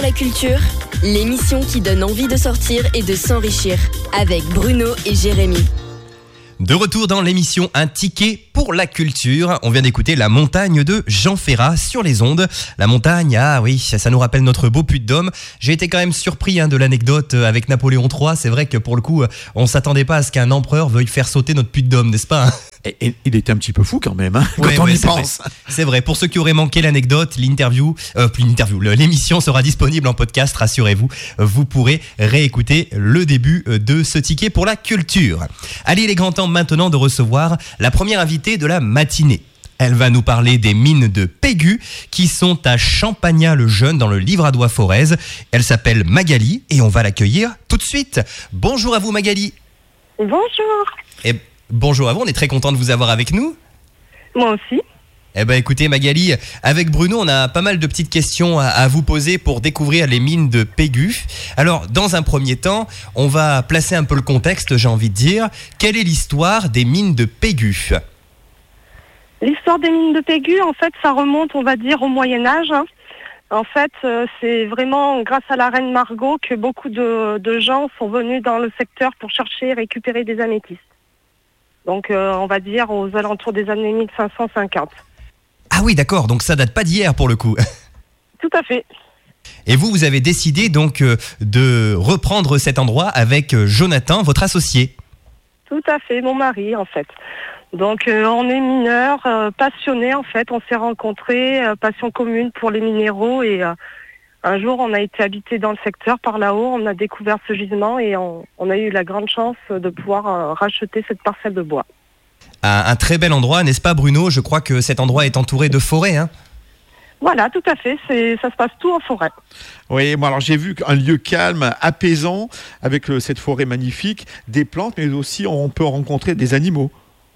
la culture, l'émission qui donne envie de sortir et de s'enrichir avec Bruno et Jérémy. De retour dans l'émission Un ticket pour la culture. On vient d'écouter La Montagne de Jean Ferrat sur les ondes. La montagne, ah oui, ça nous rappelle notre beau Puy-de-Dôme. J'ai été quand même surpris de l'anecdote avec Napoléon III. C'est vrai que pour le coup, on s'attendait pas à ce qu'un empereur veuille faire sauter notre Puy-de-Dôme, n'est-ce pas ? Et il était un petit peu fou quand même, quand on y pense. C'est vrai. Pour ceux qui auraient manqué l'anecdote, l'émission sera disponible en podcast, rassurez-vous. Vous pourrez réécouter le début de ce ticket pour la culture. Allez, il est grand temps maintenant de recevoir la première invitée de la matinée. Elle va nous parler des mines de Pégu qui sont à Champagnat-le-Jeune dans le Livradois-Forez. Elle s'appelle Magali et on va l'accueillir tout de suite. Bonjour à vous Magali. Bonjour. Et bonjour à vous, on est très content de vous avoir avec nous. Moi aussi. Eh ben écoutez Magali, avec Bruno, on a pas mal de petites questions à vous poser pour découvrir les mines de Pégu. Alors, dans un premier temps, on va placer un peu le contexte, j'ai envie de dire. Quelle est l'histoire des mines de Pégu ? L'histoire des mines de Pégu, en fait, ça remonte, on va dire, au Moyen-Âge. En fait, c'est vraiment grâce à la reine Margot que beaucoup de gens sont venus dans le secteur pour chercher et récupérer des améthystes. Donc, on va dire aux alentours des années 1550. Ah oui, d'accord, donc ça date pas d'hier pour le coup. Tout à fait. Et vous avez décidé donc de reprendre cet endroit avec Jonathan, votre associé. Tout à fait, mon mari en fait. Donc on est mineurs, passionnés en fait, on s'est rencontrés, passion commune pour les minéraux et un jour on a été habité dans le secteur par là-haut, on a découvert ce gisement et on a eu la grande chance de pouvoir racheter cette parcelle de bois. Un très bel endroit, n'est-ce pas Bruno ? Je crois que cet endroit est entouré de forêts. Voilà, tout à fait, ça se passe tout en forêt. Oui, moi alors j'ai vu un lieu calme, apaisant, avec cette forêt magnifique, des plantes, mais aussi on peut rencontrer des animaux.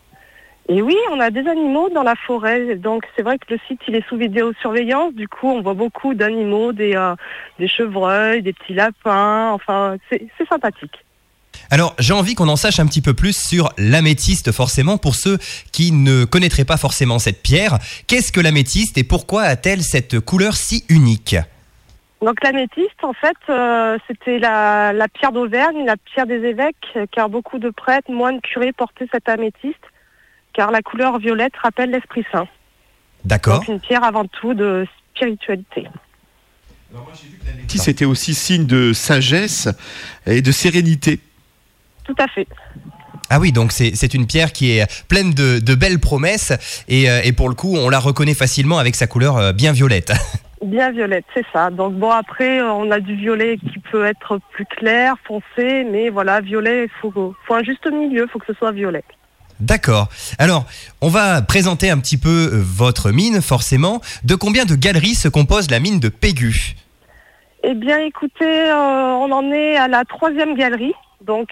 Et oui, on a des animaux dans la forêt, donc c'est vrai que le site il est sous vidéosurveillance, du coup on voit beaucoup d'animaux, des chevreuils, des petits lapins, enfin c'est sympathique. Alors, j'ai envie qu'on en sache un petit peu plus sur l'améthyste, forcément, pour ceux qui ne connaîtraient pas forcément cette pierre. Qu'est-ce que l'améthyste et pourquoi a-t-elle cette couleur si unique ? Donc l'améthyste, en fait, c'était la pierre d'Auvergne, la pierre des évêques, car beaucoup de prêtres, moines, curés portaient cette améthyste, car la couleur violette rappelle l'Esprit Saint. D'accord. Donc une pierre avant tout de spiritualité. Alors moi, j'ai vu que l'améthyste était aussi signe de sagesse et de sérénité. Tout à fait. Ah oui, donc c'est une pierre qui est pleine de belles promesses et pour le coup, on la reconnaît facilement avec sa couleur bien violette. Bien violette, c'est ça. Donc bon, après, on a du violet qui peut être plus clair, foncé, mais voilà, violet, il faut un juste milieu, il faut que ce soit violet. D'accord. Alors, on va présenter un petit peu votre mine, forcément. De combien de galeries se compose la mine de Pégu ? Eh bien, écoutez, on en est à la 3e galerie. Donc,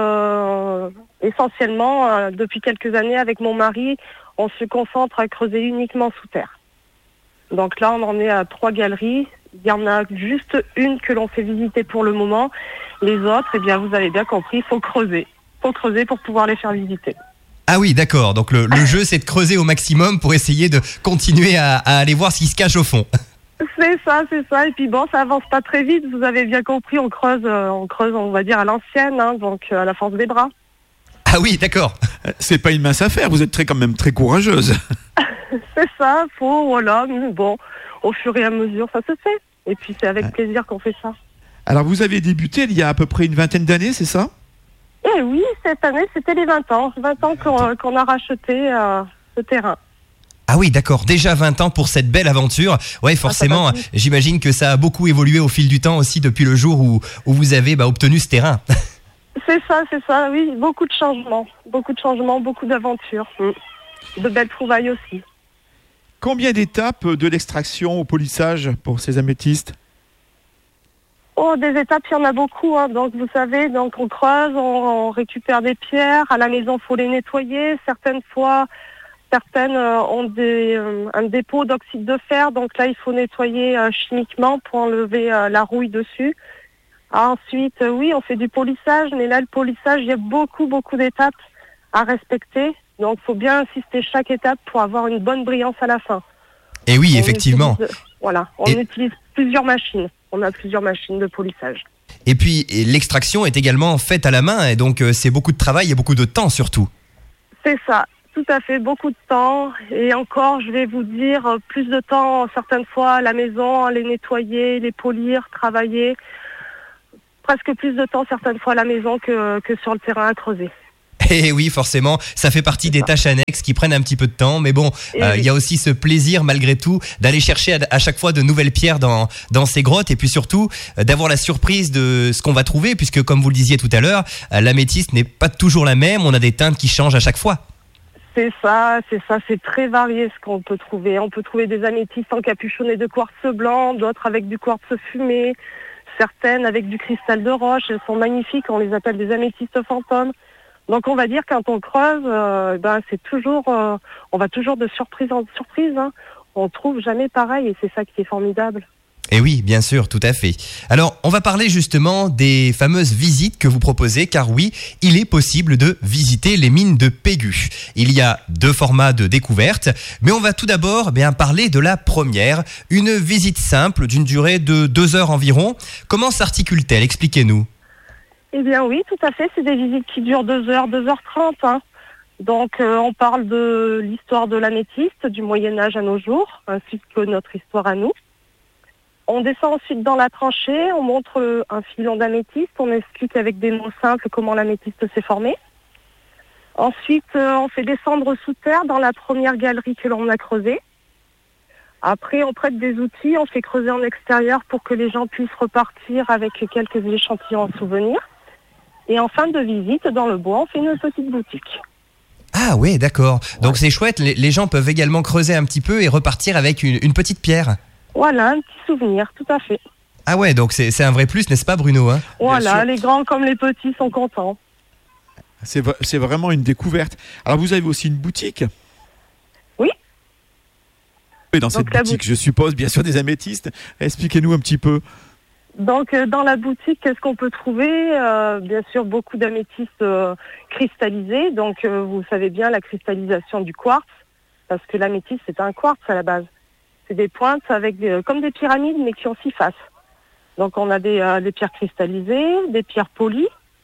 essentiellement, depuis quelques années, avec mon mari, on se concentre à creuser uniquement sous terre. Donc là, on en est à 3 galeries. Il y en a juste une que l'on fait visiter pour le moment. Les autres, eh bien, vous avez bien compris, il faut creuser. Il faut creuser pour pouvoir les faire visiter. Ah oui, d'accord. Donc le jeu, c'est de creuser au maximum pour essayer de continuer à aller voir ce qui se cache au fond. C'est ça. Et puis bon, ça avance pas très vite. Vous avez bien compris, on creuse, on va dire à l'ancienne, donc à la force des bras. Ah oui, d'accord. C'est pas une mince affaire. Vous êtes quand même très courageuse. C'est ça. Voilà. Mais bon, au fur et à mesure, ça se fait. Et puis c'est avec plaisir qu'on fait ça. Alors vous avez débuté il y a à peu près une vingtaine d'années, c'est ça ? Eh oui, cette année, c'était les 20 ans. 20 ans qu'on a racheté ce terrain. Ah oui, d'accord. Déjà 20 ans pour cette belle aventure. Ouais, forcément, j'imagine que ça a beaucoup évolué au fil du temps aussi depuis le jour où vous avez obtenu ce terrain. C'est ça, oui. Beaucoup de changements, beaucoup d'aventures. De belles trouvailles aussi. Combien d'étapes de l'extraction au polissage pour ces améthystes ? Oh, des étapes, il y en a beaucoup. Donc, vous savez, on creuse, on récupère des pierres. À la maison, il faut les nettoyer. Certaines ont un dépôt d'oxyde de fer. Donc là, il faut nettoyer chimiquement pour enlever la rouille dessus. Ensuite, oui, on fait du polissage. Mais là, le polissage, il y a beaucoup d'étapes à respecter. Donc, il faut bien insister chaque étape pour avoir une bonne brillance à la fin. Et oui, effectivement. On utilise plusieurs machines. On a plusieurs machines de polissage. Et puis l'extraction est également faite à la main et donc c'est beaucoup de travail et beaucoup de temps surtout. C'est ça, tout à fait, beaucoup de temps. Et encore, je vais vous dire, plus de temps certaines fois à la maison, les nettoyer, les polir, travailler. Presque plus de temps certaines fois à la maison que sur le terrain à creuser. Et oui, forcément, ça fait partie des tâches annexes qui prennent un petit peu de temps. Mais bon, il y a aussi ce plaisir malgré tout d'aller chercher à chaque fois de nouvelles pierres dans ces grottes. Et puis surtout, d'avoir la surprise de ce qu'on va trouver. Puisque comme vous le disiez tout à l'heure, l'améthyste n'est pas toujours la même. On a des teintes qui changent à chaque fois. C'est ça, c'est très varié ce qu'on peut trouver. On peut trouver des améthystes encapuchonnés de quartz blanc, d'autres avec du quartz fumé, certaines avec du cristal de roche. Elles sont magnifiques, on les appelle des améthystes fantômes. Donc on va dire quand on creuse, c'est toujours, on va toujours de surprise en surprise. Hein. On trouve jamais pareil et c'est ça qui est formidable. Et oui, bien sûr, tout à fait. Alors, on va parler justement des fameuses visites que vous proposez, car oui, il est possible de visiter les mines de Pégu. Il y a 2 formats de découverte, mais on va tout d'abord parler de la première, une visite simple d'une durée de 2 heures environ. Comment s'articule-t-elle ? Expliquez-nous. Eh bien oui, tout à fait, c'est des visites qui durent 2 heures, 2h30. Hein. Donc on parle de l'histoire de l'améthyste, du Moyen-Âge à nos jours, ainsi que notre histoire à nous. On descend ensuite dans la tranchée, on montre un filon d'améthyste, on explique avec des mots simples comment l'améthyste s'est formé. Ensuite, on fait descendre sous terre dans la première galerie que l'on a creusée. Après, on prête des outils, on fait creuser en extérieur pour que les gens puissent repartir avec quelques échantillons en souvenir. Et en fin de visite, dans le bois, on fait une petite boutique. Ah ouais, d'accord. Donc c'est chouette, les gens peuvent également creuser un petit peu et repartir avec une petite pierre. Voilà, un petit souvenir, tout à fait. Ah ouais, donc c'est un vrai plus, n'est-ce pas Bruno, hein ? Voilà, les grands comme les petits sont contents. C'est vraiment une découverte. Alors vous avez aussi une boutique ? Oui. Et dans cette boutique, je suppose, bien sûr, des améthystes. Expliquez-nous un petit peu. Donc dans la boutique, qu'est-ce qu'on peut trouver ? Bien sûr, beaucoup d'améthystes cristallisés. Donc vous savez bien la cristallisation du quartz, parce que l'améthyste c'est un quartz à la base. C'est des pointes avec comme des pyramides, mais qui ont 6 faces. Donc on a des pierres cristallisées, des pierres polies,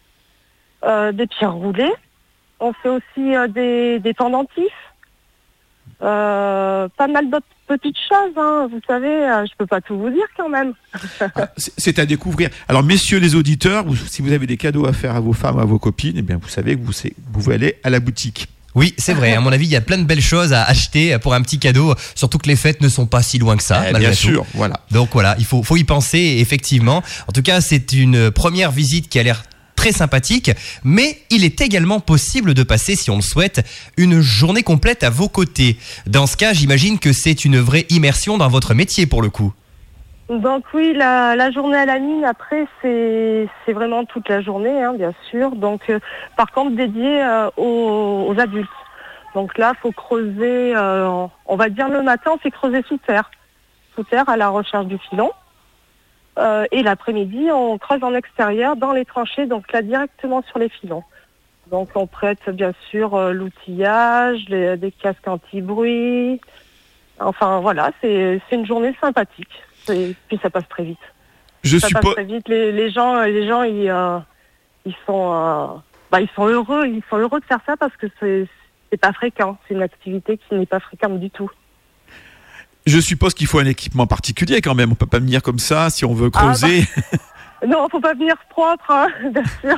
des pierres roulées. On fait aussi des pendentifs. Pas mal d'autres petites choses, hein. Vous savez, je peux pas tout vous dire quand même. C'est à découvrir. Alors, messieurs les auditeurs, si vous avez des cadeaux à faire à vos femmes, à vos copines, eh bien, vous savez que vous pouvez aller à la boutique. Oui, c'est vrai. À mon avis, il y a plein de belles choses à acheter pour un petit cadeau. Surtout que les fêtes ne sont pas si loin que ça. Bien sûr, voilà. Donc voilà, il faut y penser, effectivement. En tout cas, c'est une première visite qui a l'air très sympathique, mais il est également possible de passer, si on le souhaite, une journée complète à vos côtés. Dans ce cas, j'imagine que c'est une vraie immersion dans votre métier pour le coup. Donc oui, la journée à la mine, après, c'est vraiment toute la journée, hein, bien sûr. Donc, par contre, dédié aux adultes. Donc là, il faut creuser, on va dire le matin, on fait creuser sous terre à la recherche du filon. Et l'après-midi, on creuse en extérieur dans les tranchées, donc là directement sur les filons. Donc on prête bien sûr l'outillage, des casques anti-bruit. Enfin voilà, c'est une journée sympathique. Puis ça passe très vite. Passe très vite. Les gens ils sont heureux, de faire ça parce que c'est pas fréquent. C'est une activité qui n'est pas fréquente du tout. Je suppose qu'il faut un équipement particulier quand même. On peut pas venir comme ça si on veut creuser. Non, faut pas venir propre, hein, bien sûr.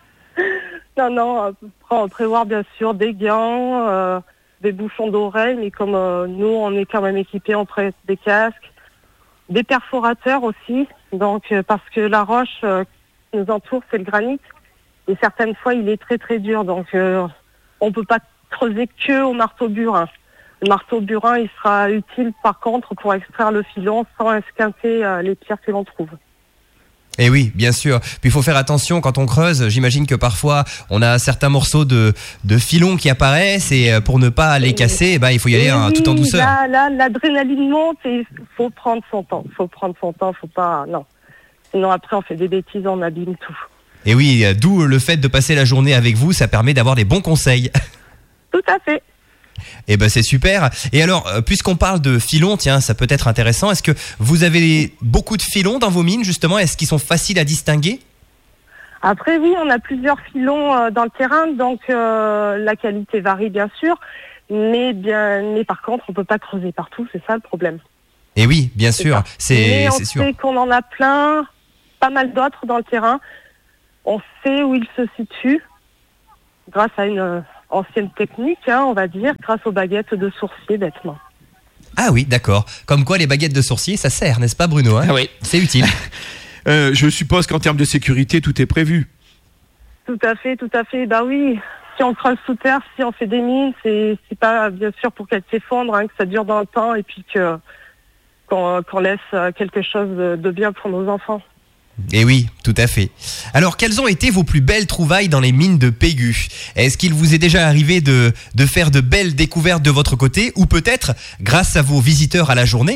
Non, on prévoir bien sûr des gants, des bouchons d'oreilles, mais comme nous, on est quand même équipés, on prête des casques, des perforateurs aussi. Donc, parce que la roche qui nous entoure, c'est le granit. Et certaines fois, il est très très dur. Donc, on peut pas creuser que au marteau burin. Le marteau burin, il sera utile par contre pour extraire le filon sans esquinter les pierres que l'on trouve. Et oui, bien sûr. Puis il faut faire attention quand on creuse. J'imagine que parfois on a certains morceaux de filon qui apparaissent et pour ne pas les casser, il faut y aller tout en douceur. Là, l'adrénaline monte et il faut prendre son temps. Faut pas. Non. Sinon après on fait des bêtises, on abîme tout. Et oui, d'où le fait de passer la journée avec vous, ça permet d'avoir des bons conseils. Tout à fait. Eh ben c'est super. Et alors, puisqu'on parle de filons, tiens, ça peut être intéressant. Est-ce que vous avez beaucoup de filons dans vos mines, justement? Est-ce qu'ils sont faciles à distinguer? Après, oui, on a plusieurs filons dans le terrain, donc la qualité varie bien sûr, mais par contre, on peut pas creuser partout, c'est ça le problème. Et oui, bien sûr, Mais c'est sûr. on sait qu'on en a plein, pas mal d'autres dans le terrain. On sait où ils se situent grâce à une ancienne technique, on va dire, grâce aux baguettes de sourcier, bêtement. Ah oui, d'accord. Comme quoi les baguettes de sourcier, ça sert, n'est-ce pas Bruno, hein? Oui. C'est utile. Je suppose qu'en termes de sécurité, tout est prévu. Tout à fait. Bah oui, si on creuse sous terre, si on fait des mines, c'est pas bien sûr pour qu'elles s'effondrent, que ça dure dans le temps et puis qu'on laisse quelque chose de bien pour nos enfants. Et oui, tout à fait. Alors, quelles ont été vos plus belles trouvailles dans les mines de Pégu? Est-ce qu'il vous est déjà arrivé de faire de belles découvertes de votre côté, ou peut-être grâce à vos visiteurs à la journée?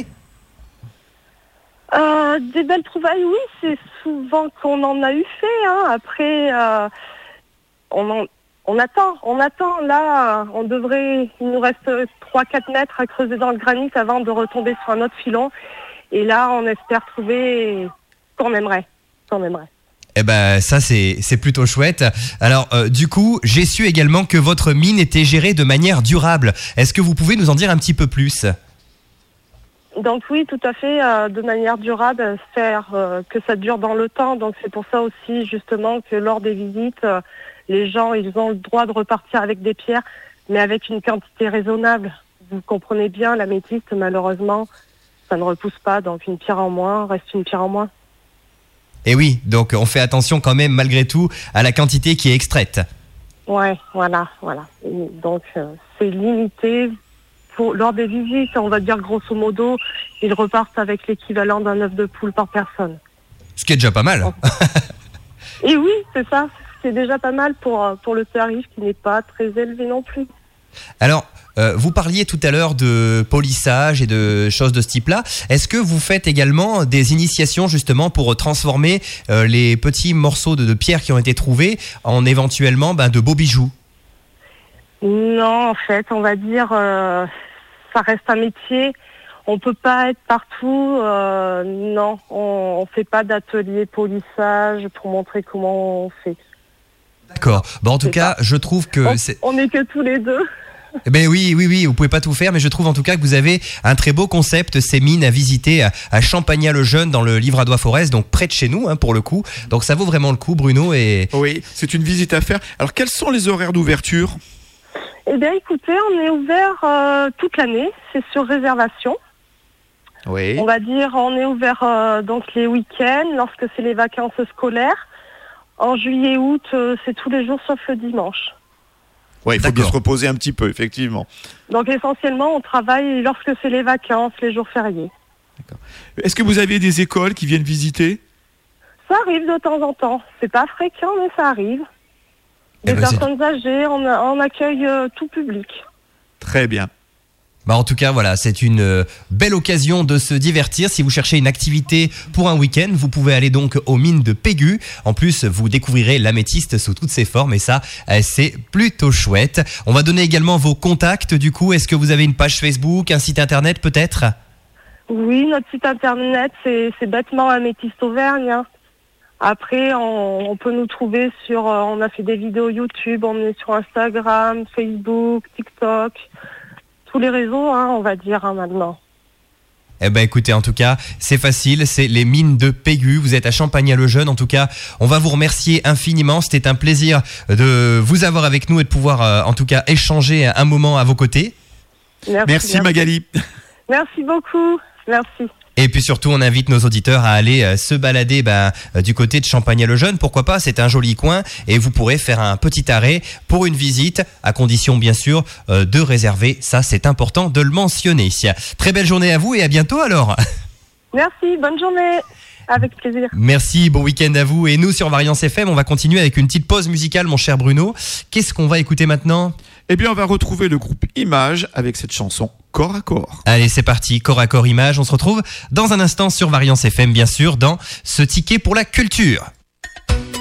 Des belles trouvailles, oui, c'est souvent qu'on en a eu fait. Après, on attend. Là, il nous reste 3-4 mètres à creuser dans le granit avant de retomber sur un autre filon. Et là, on espère trouver qu'on aimerait. Eh ben, ça, c'est plutôt chouette. Alors, du coup, j'ai su également que votre mine était gérée de manière durable. Est-ce que vous pouvez nous en dire un petit peu plus? Donc oui, tout à fait, de manière durable, faire que ça dure dans le temps. Donc c'est pour ça aussi justement que lors des visites, les gens ils ont le droit de repartir avec des pierres, mais avec une quantité raisonnable. Vous comprenez bien, l'améthyste malheureusement, ça ne repousse pas, donc une pierre en moins reste une pierre en moins. Et oui, donc on fait attention quand même malgré tout à la quantité qui est extraite. Ouais, voilà. Et donc c'est limité. Lors des visites, on va dire grosso modo, ils repartent avec l'équivalent d'un œuf de poule par personne. Ce qui est déjà pas mal. Et oui, c'est ça. C'est déjà pas mal pour le tarif qui n'est pas très élevé non plus. Alors, vous parliez tout à l'heure de polissage et de choses de ce type-là. Est-ce que vous faites également des initiations justement pour transformer les petits morceaux de pierre qui ont été trouvés en éventuellement de beaux bijoux? Non, en fait, on va dire, ça reste un métier. On peut pas être partout. Non, on fait pas d'atelier polissage pour montrer comment on fait. D'accord. En tout cas, je trouve que on n'est que tous les deux. Ben oui, vous pouvez pas tout faire, mais je trouve en tout cas que vous avez un très beau concept, ces mines à visiter à Champagnat-le-Jeune dans le Livradois-Forez, donc près de chez nous pour le coup. Donc ça vaut vraiment le coup, Bruno. Oui, c'est une visite à faire. Alors quels sont les horaires d'ouverture? Eh bien écoutez, on est ouvert toute l'année, c'est sur réservation. Oui. On va dire, on est ouvert donc les week-ends, lorsque c'est les vacances scolaires. En juillet-août, c'est tous les jours sauf le dimanche. Oui, il faut bien se reposer un petit peu, effectivement. Donc essentiellement, on travaille lorsque c'est les vacances, les jours fériés. D'accord. Est-ce que vous avez des écoles qui viennent visiter? Ça arrive de temps en temps. C'est pas fréquent, mais ça arrive. Des personnes âgées, on accueille tout public. Très bien. En tout cas, voilà, c'est une belle occasion de se divertir. Si vous cherchez une activité pour un week-end, vous pouvez aller donc aux mines de Pégu. En plus, vous découvrirez l'améthyste sous toutes ses formes et ça, c'est plutôt chouette. On va donner également vos contacts du coup. Est-ce que vous avez une page Facebook, un site internet peut-être? Oui, notre site internet, c'est bêtement Améthyste Auvergne. Après, on peut nous trouver on a fait des vidéos YouTube, on est sur Instagram, Facebook, TikTok. Tous les réseaux, on va dire, maintenant. Eh ben écoutez, en tout cas, c'est facile, c'est les mines de Pégu. Vous êtes à Champagnat-le-Jeune. En tout cas, on va vous remercier infiniment. C'était un plaisir de vous avoir avec nous et de pouvoir, en tout cas, échanger un moment à vos côtés. Merci Magali. Merci beaucoup. Merci. Et puis surtout, on invite nos auditeurs à aller se balader du côté de Champagnat-le-Jeune. Pourquoi pas, c'est un joli coin et vous pourrez faire un petit arrêt pour une visite, à condition bien sûr de réserver. Ça, c'est important de le mentionner. Très belle journée à vous et à bientôt alors. Merci, bonne journée. Avec plaisir. Merci, bon week-end à vous. Et nous, sur Variance FM, on va continuer avec une petite pause musicale, mon cher Bruno. Qu'est-ce qu'on va écouter maintenant ? Eh bien, on va retrouver le groupe Image avec cette chanson Corps à corps. Allez, c'est parti, Corps à corps Image. On se retrouve dans un instant sur Variance FM, bien sûr, dans ce ticket pour la culture.